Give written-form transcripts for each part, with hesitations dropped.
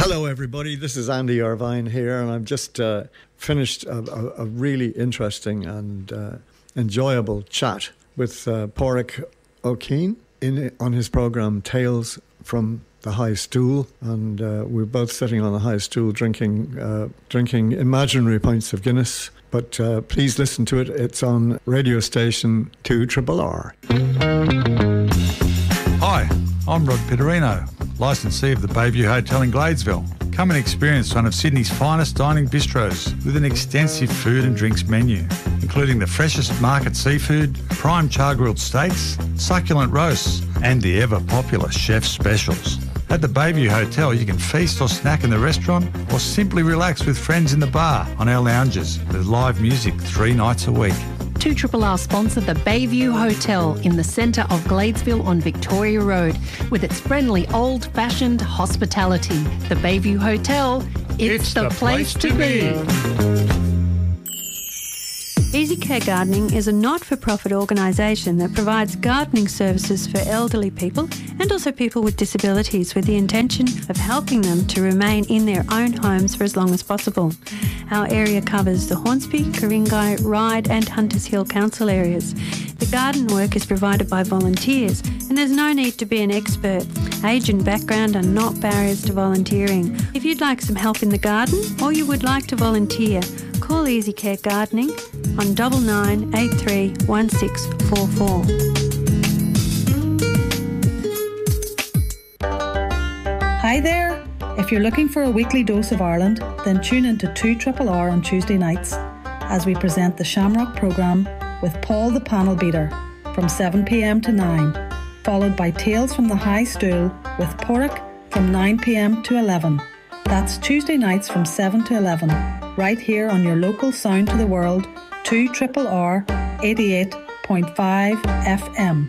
Hello, everybody. This is Andy Irvine here, and I've just finished a really interesting and enjoyable chat with Pádraig O'Keefe on his programme Tales from the High Stool, and we're both sitting on the high stool drinking imaginary pints of Guinness. But please listen to it. It's on radio station 2RRR. Hi, I'm Rod Pitterino, licensee of the Bayview Hotel in Gladesville. Come and experience one of Sydney's finest dining bistros with an extensive food and drinks menu, including the freshest market seafood, prime char-grilled steaks, succulent roasts, and the ever-popular chef's specials. At the Bayview Hotel, you can feast or snack in the restaurant or simply relax with friends in the bar on our lounges with live music 3 nights a week. 2RRR sponsor the Bayview Hotel in the centre of Gladesville on Victoria Road with its friendly old-fashioned hospitality. The Bayview Hotel, it's the place to be. Easy Care Gardening is a not-for-profit organisation that provides gardening services for elderly people and also people with disabilities with the intention of helping them to remain in their own homes for as long as possible. Our area covers the Hornsby, Ku-ring-gai, Ryde and Hunters Hill council areas. The garden work is provided by volunteers and there's no need to be an expert. Age and background are not barriers to volunteering. If you'd like some help in the garden or you would like to volunteer, call Easy Care Gardening on 9983 1644. Hi there! If you're looking for a weekly dose of Ireland, then tune into 2RRR on Tuesday nights as we present the Shamrock programme with Paul the Panel Beater from 7 p.m. to 9, followed by Tales from the High Stool with Pádraig from 9 p.m. to 11. That's Tuesday nights from 7 to 11, right here on your local Sound to the World 2RRR 88.5 FM.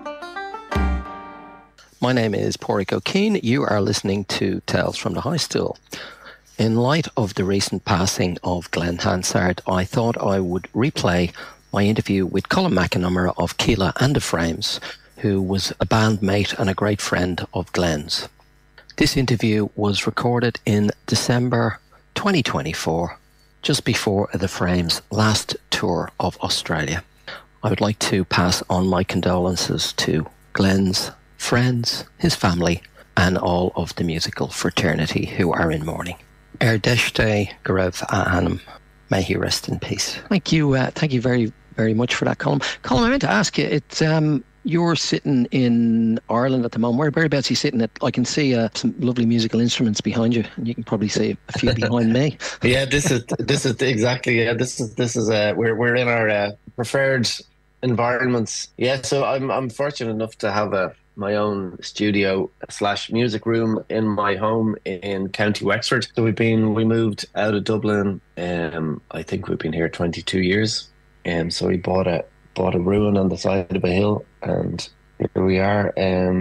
My name is Pádraig O'Keefe. You are listening to Tales from the High Stool. In light of the recent passing of Glen Hansard, I thought I would replay my interview with Colin McNamara of Keela and the Frames, who was a bandmate and a great friend of Glen's. This interview was recorded in December 2024, just before the Frames' last tour of Australia. I would like to pass on my condolences to Glen's friends, his family, and all of the musical fraternity who are in mourning. Ardeshte Garev Anam, may he rest in peace. Thank you very, very much for that, Colin. Colin, I meant to ask you, you're sitting in Ireland at the moment. Whereabouts are you sitting at? I can see some lovely musical instruments behind you, and you can probably see a few behind me. Yeah, this is exactly. Yeah, this is we're in our preferred environments. Yeah, so I'm fortunate enough to have my own studio / music room in my home in County Wexford. So we moved out of Dublin. I think we've been here 22 years. So we bought a ruin on the side of a hill, and here we are.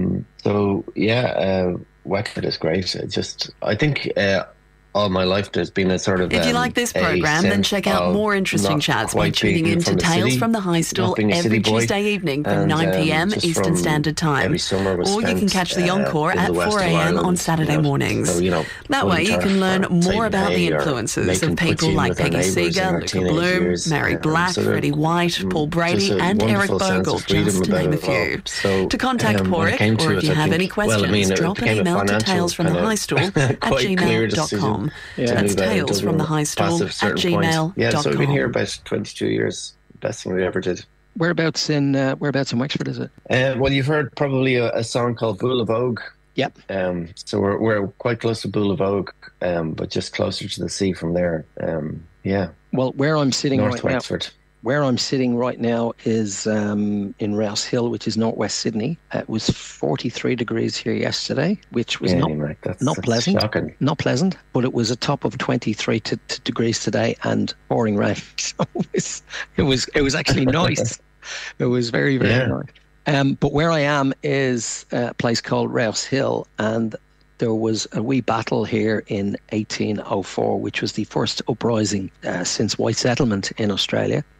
Wexford is great. I think all my life there's been a sort of... If you like this programme, then check out more interesting chats by tuning in to Tales from the High Stool every Tuesday evening from 9 p.m. Eastern Standard Time. Or you can catch the encore at 4 a.m. on Saturday mornings. So, that way you can learn more about the influences of people like Peggy Seeger, Luca Bloom, Mary Black, Freddie White, Paul Brady and Eric Bogle, just to name a few. To contact Pádraig, or if you have any questions, drop an email to talesfromthehighstool@gmail.com. That's Tales from the High Stool at gmail.com. Yeah, so we've been here about 22 years. Best thing we ever did. Whereabouts in Wexford is it? Well, you've heard probably a song called Bull of Ogue. Yep. So we're quite close to Bull of Ogue, but just closer to the sea from there. Yeah. Well, where I'm sitting North right Wexford. now. Where I'm sitting right now is in Rouse Hill, which is northwest Sydney. It was 43 degrees here yesterday, which was not pleasant. Shocking. Not pleasant, but it was a top of 23 degrees today and pouring rain. So it was actually nice. It was very, very nice. But where I am is a place called Rouse Hill, and there was a wee battle here in 1804, which was the first uprising since white settlement in Australia.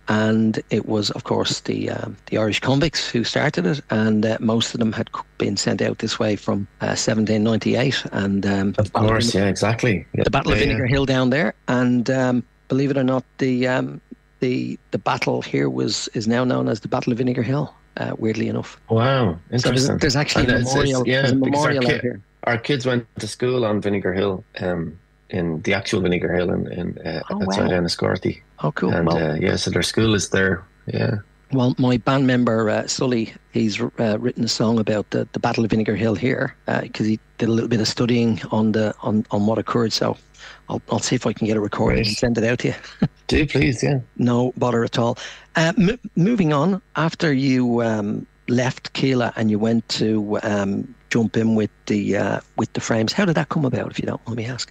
And it was, of course, the Irish convicts who started it, and most of them had been sent out this way from 1798. And of course, yeah, exactly. Yeah. The Battle of Vinegar Hill down there, and believe it or not, the battle here is now known as the Battle of Vinegar Hill. Weirdly enough. Wow, interesting. So there's actually a memorial. There's a memorial out here. Our kids went to school on Vinegar Hill, in the actual Vinegar Hill in outside Enniscorthy. Oh, cool. And so their school is there. Yeah. Well, my band member Sully, he's written a song about the Battle of Vinegar Hill here because he did a little bit of studying on what occurred. So I'll see if I can get a recording and send it out to you. Do please, yeah. No bother at all. Moving on, after you left Keela and you went to jump in with the Frames, how did that come about, if you don't mind me asking?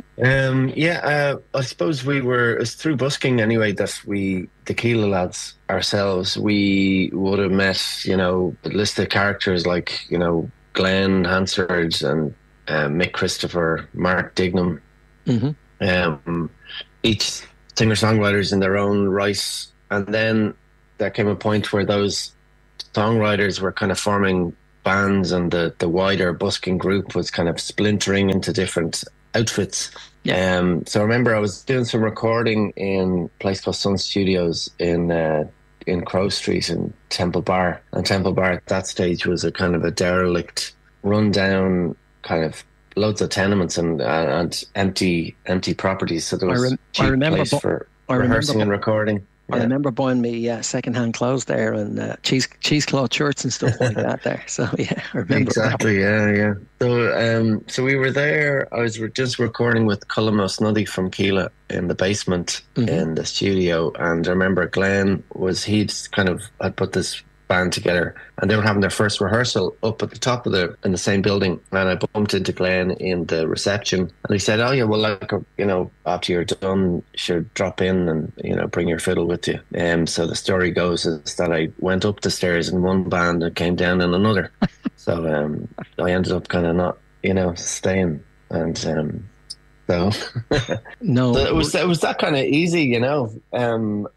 I suppose it was through busking anyway that the Keela lads ourselves, we would have met, a list of characters like, Glenn Hansard and Mick Christopher, Mark Dignam. Mm-hmm. Each singer-songwriters in their own right, and then there came a point where those songwriters were kind of forming bands, and the wider busking group was kind of splintering into different outfits. Yeah. So I remember I was doing some recording in a place called Sun Studios in Crow Street in Temple Bar, and Temple Bar at that stage was a kind of a derelict, run-down kind of loads of tenements and empty properties. So there was a cheap place for rehearsing and recording. I remember buying me second-hand clothes there and cheesecloth shirts and stuff like that there. So yeah, I remember. Exactly, yeah. So we were there. I was just recording with Colm O'Snuddy from Keela in the basement in the studio, and I remember Glenn had put this band together, and they were having their first rehearsal up at the top of in the same building, and I bumped into Glenn in the reception, and he said, "Oh yeah, well, after you're done, you should drop in and bring your fiddle with you." So the story goes is that I went up the stairs in one band and came down in another. So I ended up kind of not staying, and so no, so it was that kind of easy, and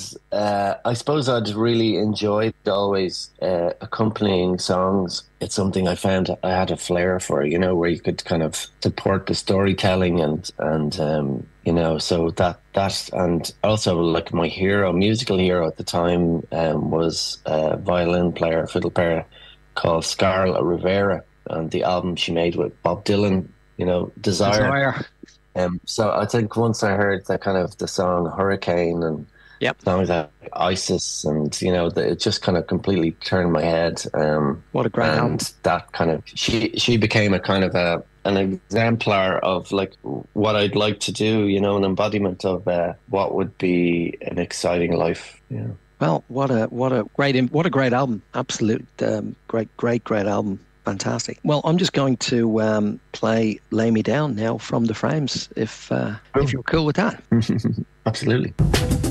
I suppose I'd really enjoyed always accompanying songs. It's something I found I had a flair for, where you could kind of support the storytelling and so that and also like my musical hero at the time was a violin player, fiddle player called Scarlett Rivera, and the album she made with Bob Dylan, Desire. So I think once I heard the song Hurricane and songs like Isis, and it just kind of completely turned my head. What a great album! That kind of she became a kind of an exemplar of like what I'd like to do, an embodiment of what would be an exciting life. Yeah. Well, what a great album! Absolute great album. Fantastic. Well, I'm just going to play Lay Me Down now from the Frames, if you're cool with that. Absolutely.